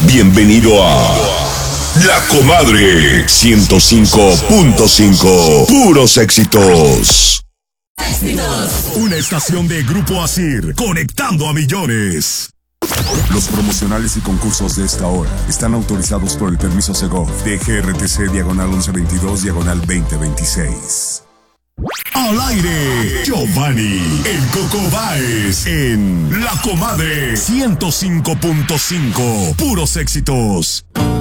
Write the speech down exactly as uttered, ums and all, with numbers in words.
Bienvenido a La Comadre ciento cinco punto cinco. Puros éxitos. Una estación de Grupo Asir, conectando a millones. Los promocionales y concursos de esta hora están autorizados por el permiso Segov de G R T C diagonal once veintidós diagonal veinte veintiséis. Al aire, Giovanni, el Coco Baez, en La Comadre ciento cinco punto cinco. Puros éxitos.